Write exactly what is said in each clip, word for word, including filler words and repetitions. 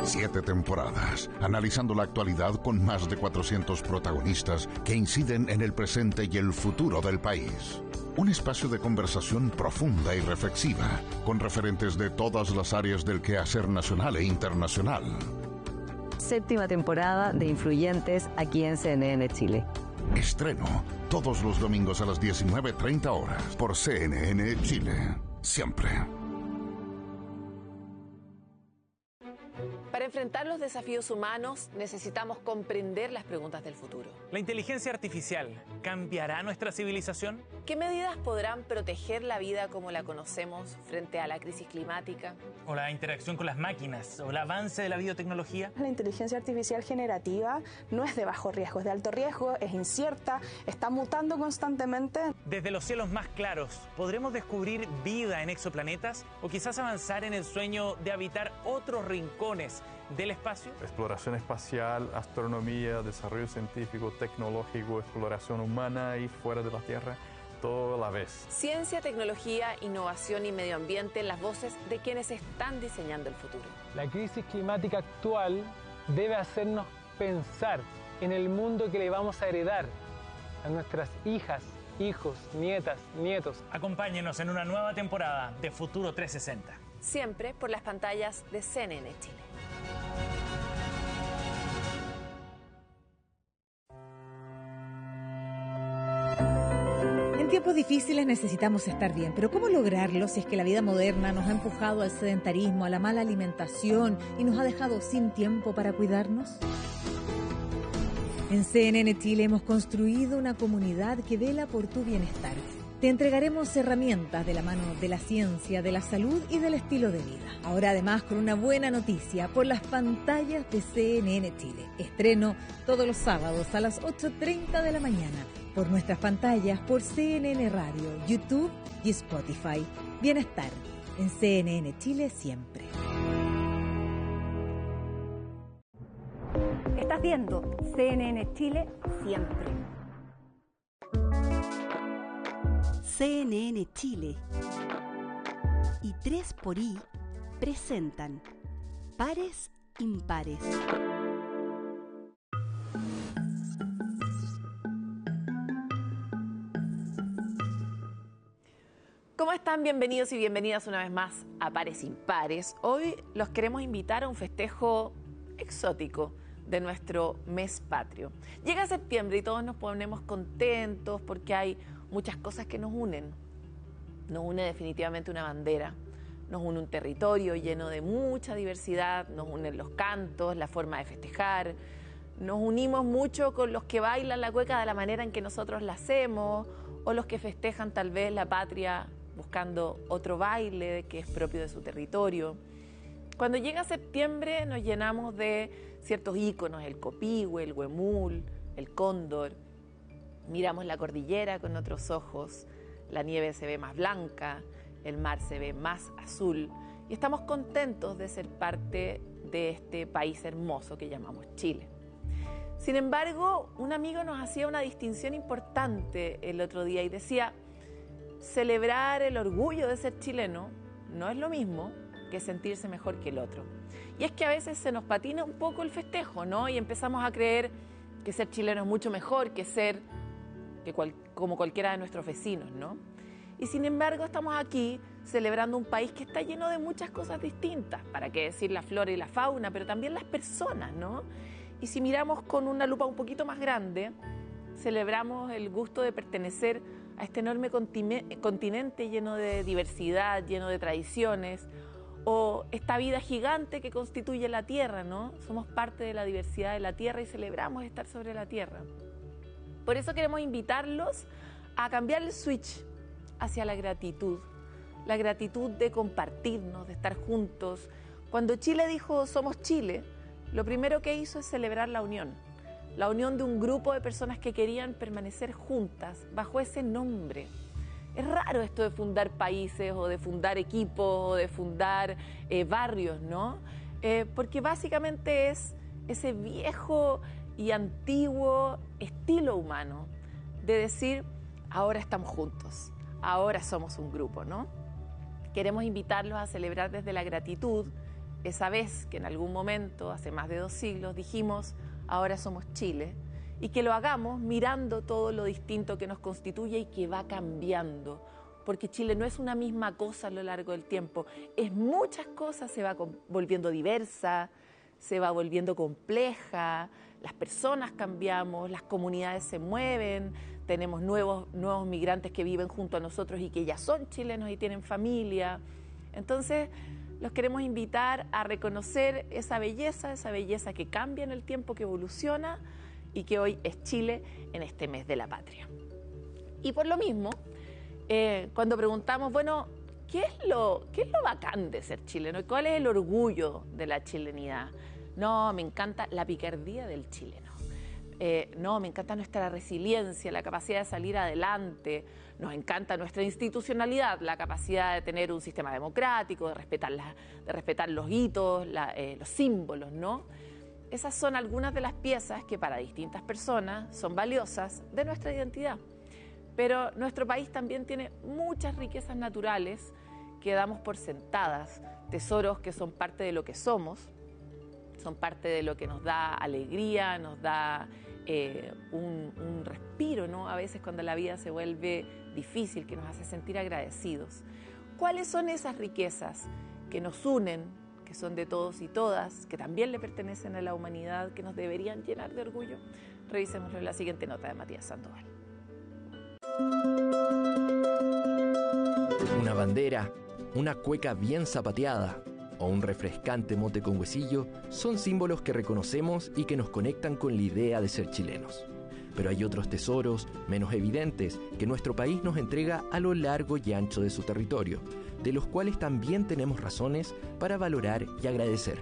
Siete temporadas, analizando la actualidad con más de cuatrocientos protagonistas que inciden en el presente y el futuro del país. Un espacio de conversación profunda y reflexiva, con referentes de todas las áreas del quehacer nacional e internacional. Séptima temporada de Influyentes aquí en C N N Chile. Estreno todos los domingos a las diecinueve treinta horas por C N N Chile. Siempre. Para enfrentar los desafíos humanos necesitamos comprender las preguntas del futuro. ¿La inteligencia artificial cambiará nuestra civilización? ¿Qué medidas podrán proteger la vida como la conocemos frente a la crisis climática? ¿O la interacción con las máquinas? ¿O el avance de la biotecnología? La inteligencia artificial generativa no es de bajo riesgo, es de alto riesgo, es incierta, está mutando constantemente. Desde los cielos más claros, ¿podremos descubrir vida en exoplanetas? ¿O quizás avanzar en el sueño de habitar otros rincones del espacio? Exploración espacial, astronomía, desarrollo científico, tecnológico, exploración humana y fuera de la Tierra, todo a la vez. Ciencia, tecnología, innovación y medio ambiente, las voces de quienes están diseñando el futuro. La crisis climática actual debe hacernos pensar en el mundo que le vamos a heredar a nuestras hijas, hijos, nietas, nietos. Acompáñenos en una nueva temporada de Futuro trescientos sesenta. Siempre por las pantallas de C N N Chile. En tiempos difíciles necesitamos estar bien, pero ¿cómo lograrlo si es que la vida moderna nos ha empujado al sedentarismo, a la mala alimentación y nos ha dejado sin tiempo para cuidarnos? En C N N Chile hemos construido una comunidad que vela por tu bienestar. Te entregaremos herramientas de la mano de la ciencia, de la salud y del estilo de vida. Ahora además con una buena noticia por las pantallas de C N N Chile. Estreno todos los sábados a las ocho treinta de la mañana por nuestras pantallas por C N N Radio, YouTube y Spotify. Bienestar en C N N Chile siempre. Estás viendo C N N Chile siempre. C N N Chile y tres por I presentan Pares Impares. ¿Cómo están? Bienvenidos y bienvenidas una vez más a Pares Impares. Hoy los queremos invitar a un festejo exótico de nuestro mes patrio. Llega septiembre y todos nos ponemos contentos porque hay muchas cosas que nos unen. Nos une definitivamente una bandera, nos une un territorio lleno de mucha diversidad, nos unen los cantos, la forma de festejar, nos unimos mucho con los que bailan la cueca de la manera en que nosotros la hacemos, o los que festejan tal vez la patria buscando otro baile que es propio de su territorio. Cuando llega septiembre nos llenamos de ciertos íconos, el copihue, el huemul, el cóndor. Miramos la cordillera con otros ojos, la nieve se ve más blanca, el mar se ve más azul y estamos contentos de ser parte de este país hermoso que llamamos Chile. Sin embargo, un amigo nos hacía una distinción importante el otro día y decía, celebrar el orgullo de ser chileno no es lo mismo que sentirse mejor que el otro. Y es que a veces se nos patina un poco el festejo, ¿no? Y empezamos a creer que ser chileno es mucho mejor que ser que cual, como cualquiera de nuestros vecinos, ¿no? Y sin embargo estamos aquí celebrando un país que está lleno de muchas cosas distintas, para qué decir la flora y la fauna, pero también las personas, ¿no? Y si miramos con una lupa un poquito más grande, celebramos el gusto de pertenecer a este enorme continente lleno de diversidad, lleno de tradiciones, o esta vida gigante que constituye la Tierra, ¿no? Somos parte de la diversidad de la Tierra y celebramos estar sobre la Tierra. Por eso queremos invitarlos a cambiar el switch hacia la gratitud, la gratitud de compartirnos, de estar juntos. Cuando Chile dijo somos Chile, lo primero que hizo es celebrar la unión, la unión de un grupo de personas que querían permanecer juntas bajo ese nombre. Es raro esto de fundar países o de fundar equipos o de fundar eh, barrios, ¿no? Eh, porque básicamente es ese viejo y antiguo estilo humano de decir, ahora estamos juntos, ahora somos un grupo, ¿no? Queremos invitarlos a celebrar desde la gratitud esa vez que en algún momento, hace más de dos siglos, dijimos, ahora somos Chile, y que lo hagamos mirando todo lo distinto que nos constituye y que va cambiando, porque Chile no es una misma cosa a lo largo del tiempo, es muchas cosas, se va volviendo diversa, se va volviendo compleja, las personas cambiamos, las comunidades se mueven, tenemos nuevos, nuevos migrantes que viven junto a nosotros y que ya son chilenos y tienen familia. Entonces, los queremos invitar a reconocer esa belleza, esa belleza que cambia en el tiempo, que evoluciona y que hoy es Chile en este mes de la patria. Y por lo mismo, eh, cuando preguntamos, bueno, ¿qué es, lo, ¿qué es lo bacán de ser chileno? ¿Cuál es el orgullo de la chilenidad? No, me encanta la picardía del chileno. Eh, no, me encanta nuestra resiliencia, la capacidad de salir adelante, nos encanta nuestra institucionalidad, la capacidad de tener un sistema democrático, de respetar, la, de respetar los hitos, la, eh, los símbolos, ¿no? Esas son algunas de las piezas que para distintas personas son valiosas de nuestra identidad. Pero nuestro país también tiene muchas riquezas naturales que damos por sentadas, tesoros que son parte de lo que somos, son parte de lo que nos da alegría, nos da eh, un, un respiro, ¿no? A veces cuando la vida se vuelve difícil, que nos hace sentir agradecidos. ¿Cuáles son esas riquezas que nos unen, que son de todos y todas, que también le pertenecen a la humanidad, que nos deberían llenar de orgullo? Revisémoslo en la siguiente nota de Matías Sandoval. Una bandera, una cueca bien zapateada o un refrescante mote con huesillo son símbolos que reconocemos y que nos conectan con la idea de ser chilenos. Pero hay otros tesoros menos evidentes que nuestro país nos entrega a lo largo y ancho de su territorio, de los cuales también tenemos razones para valorar y agradecer.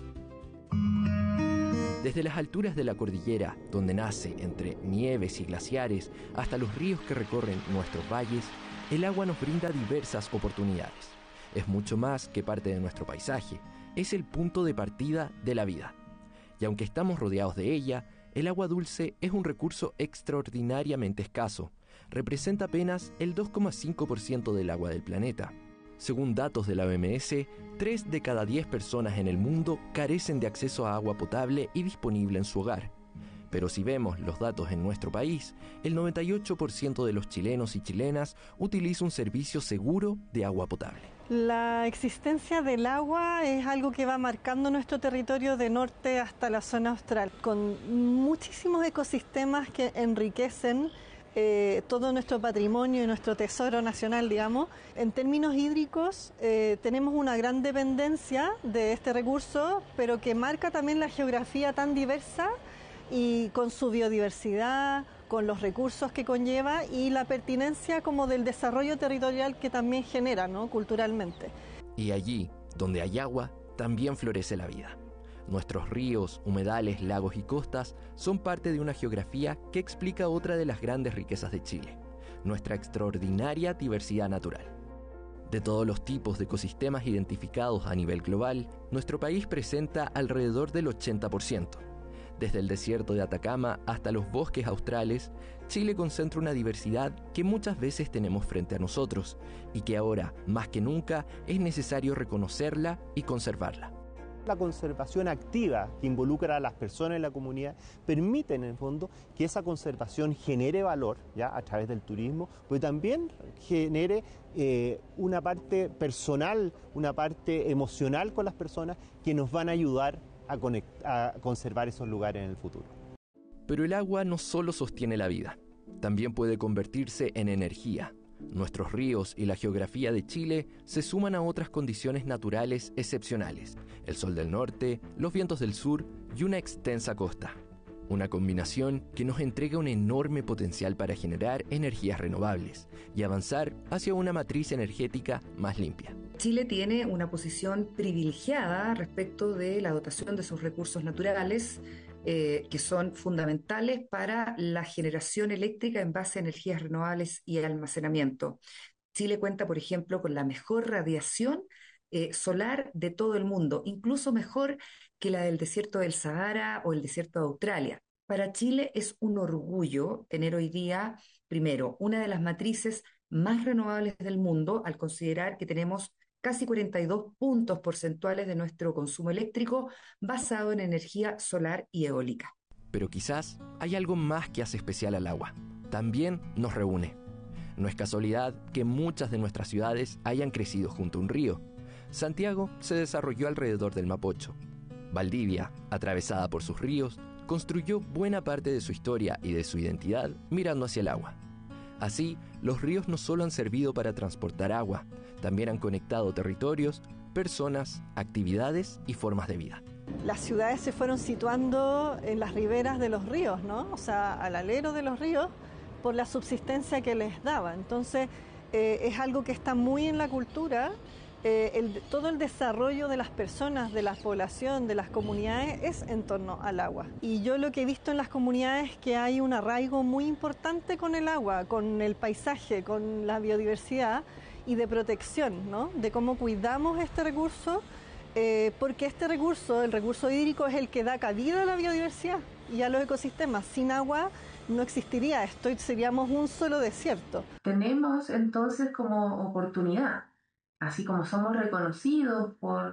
Desde las alturas de la cordillera, donde nace entre nieves y glaciares, hasta los ríos que recorren nuestros valles, el agua nos brinda diversas oportunidades. Es mucho más que parte de nuestro paisaje, es el punto de partida de la vida. Y aunque estamos rodeados de ella, el agua dulce es un recurso extraordinariamente escaso. Representa apenas el dos coma cinco por ciento del agua del planeta. Según datos de la O M S, tres de cada diez personas en el mundo carecen de acceso a agua potable y disponible en su hogar. Pero si vemos los datos en nuestro país, el noventa y ocho por ciento de los chilenos y chilenas utiliza un servicio seguro de agua potable. La existencia del agua es algo que va marcando nuestro territorio de norte hasta la zona austral, con muchísimos ecosistemas que enriquecen eh, todo nuestro patrimonio y nuestro tesoro nacional, digamos. En términos hídricos, eh, tenemos una gran dependencia de este recurso, pero que marca también la geografía tan diversa y con su biodiversidad, con los recursos que conlleva y la pertinencia como del desarrollo territorial que también genera, ¿no?, culturalmente. Y allí, donde hay agua, también florece la vida. Nuestros ríos, humedales, lagos y costas son parte de una geografía que explica otra de las grandes riquezas de Chile, nuestra extraordinaria diversidad natural. De todos los tipos de ecosistemas identificados a nivel global, nuestro país presenta alrededor del ochenta por ciento. Desde el desierto de Atacama hasta los bosques australes, Chile concentra una diversidad que muchas veces tenemos frente a nosotros y que ahora, más que nunca, es necesario reconocerla y conservarla. La conservación activa que involucra a las personas en la comunidad permite en el fondo que esa conservación genere valor ya a través del turismo, pero también genere eh, una parte personal, una parte emocional con las personas que nos van a ayudar A, conect- a conservar esos lugares en el futuro. Pero el agua no solo sostiene la vida, también puede convertirse en energía. Nuestros ríos y la geografía de Chile se suman a otras condiciones naturales excepcionales: el sol del norte, los vientos del sur y una extensa costa. Una combinación que nos entrega un enorme potencial para generar energías renovables y avanzar hacia una matriz energética más limpia. Chile tiene una posición privilegiada respecto de la dotación de sus recursos naturales, eh, que son fundamentales para la generación eléctrica en base a energías renovables y almacenamiento. Chile cuenta, por ejemplo, con la mejor radiación eh, solar de todo el mundo, incluso mejor que la del desierto del Sahara o el desierto de Australia. Para Chile es un orgullo tener hoy día, primero, una de las matrices más renovables del mundo, al considerar que tenemos casi cuarenta y dos puntos porcentuales de nuestro consumo eléctrico basado en energía solar y eólica. Pero quizás hay algo más que hace especial al agua. También nos reúne. No es casualidad que muchas de nuestras ciudades hayan crecido junto a un río. Santiago se desarrolló alrededor del Mapocho. Valdivia, atravesada por sus ríos, construyó buena parte de su historia y de su identidad mirando hacia el agua. Así, los ríos no solo han servido para transportar agua, también han conectado territorios, personas, actividades y formas de vida. Las ciudades se fueron situando en las riberas de los ríos, ¿no? O sea, al alero de los ríos, por la subsistencia que les daba. Entonces, eh, es algo que está muy en la cultura. Eh, el, todo el desarrollo de las personas, de la población, de las comunidades es en torno al agua. Y yo lo que he visto en las comunidades es que hay un arraigo muy importante con el agua, con el paisaje, con la biodiversidad y de protección, ¿no? De cómo cuidamos este recurso, eh, porque este recurso, el recurso hídrico, es el que da cabida a la biodiversidad y a los ecosistemas. Sin agua no existiría esto y seríamos un solo desierto. Tenemos entonces como oportunidad, así como somos reconocidos por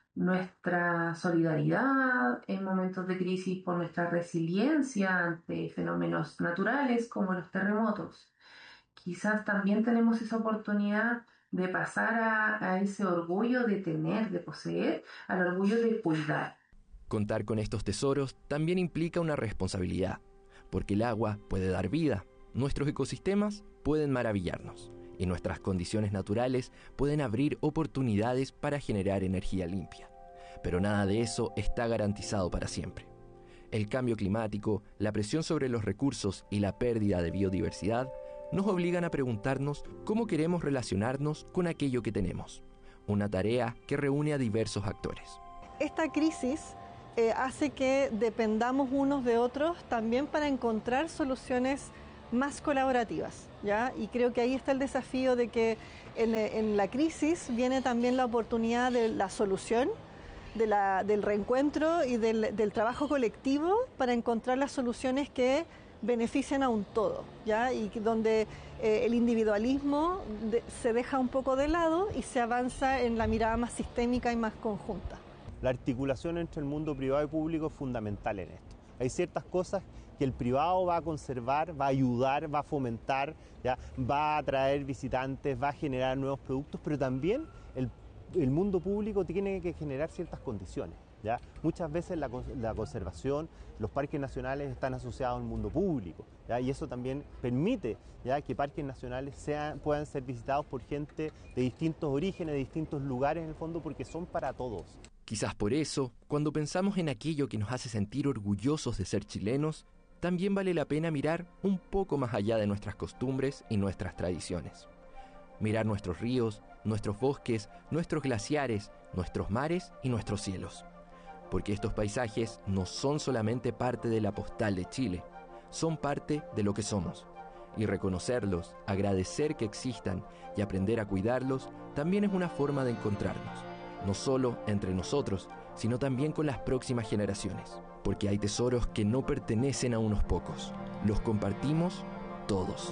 nuestra solidaridad en momentos de crisis, por nuestra resiliencia ante fenómenos naturales como los terremotos, quizás también tenemos esa oportunidad de pasar a, a ese orgullo de tener, de poseer, al orgullo de cuidar. Contar con estos tesoros también implica una responsabilidad, porque el agua puede dar vida, nuestros ecosistemas pueden maravillarnos y nuestras condiciones naturales pueden abrir oportunidades para generar energía limpia. Pero nada de eso está garantizado para siempre. El cambio climático, la presión sobre los recursos y la pérdida de biodiversidad nos obligan a preguntarnos cómo queremos relacionarnos con aquello que tenemos, una tarea que reúne a diversos actores. Esta crisis eh, hace que dependamos unos de otros también para encontrar soluciones más colaborativas, ¿ya? Y creo que ahí está el desafío de que en, en la crisis viene también la oportunidad de la solución, de la, del reencuentro y del, del trabajo colectivo para encontrar las soluciones que benefician a un todo, ¿ya? Y donde eh, el individualismo de, se deja un poco de lado y se avanza en la mirada más sistémica y más conjunta. La articulación entre el mundo privado y público es fundamental en esto. Hay ciertas cosas que el privado va a conservar, va a ayudar, va a fomentar, ¿ya? Va a atraer visitantes, va a generar nuevos productos, pero también el, el mundo público tiene que generar ciertas condiciones, ¿ya? Muchas veces la, la conservación, los parques nacionales están asociados al mundo público, ¿ya? Y eso también permite, ¿ya?, que parques nacionales sean, puedan ser visitados por gente de distintos orígenes, de distintos lugares en el fondo, porque son para todos. Quizás por eso, cuando pensamos en aquello que nos hace sentir orgullosos de ser chilenos, también vale la pena mirar un poco más allá de nuestras costumbres y nuestras tradiciones. Mirar nuestros ríos, nuestros bosques, nuestros glaciares, nuestros mares y nuestros cielos. Porque estos paisajes no son solamente parte de la postal de Chile, son parte de lo que somos. Y reconocerlos, agradecer que existan y aprender a cuidarlos también es una forma de encontrarnos, no solo entre nosotros, sino también con las próximas generaciones. Porque hay tesoros que no pertenecen a unos pocos, los compartimos todos.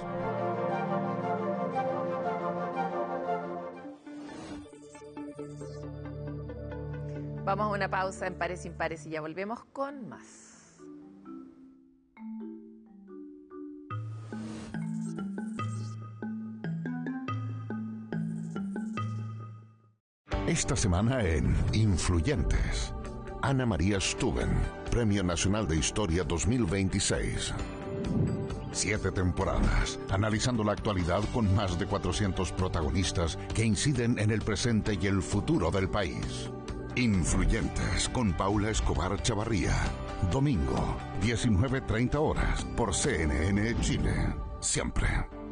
Vamos a una pausa en Pares Impares y ya volvemos con más. Esta semana en Influyentes, Ana María Stuben, Premio Nacional de Historia dos mil veintiséis. Siete temporadas, analizando la actualidad con más de cuatrocientos protagonistas que inciden en el presente y el futuro del país. Influyentes, con Paula Escobar Chavarría. Domingo, diecinueve treinta horas, por C N N Chile. Siempre.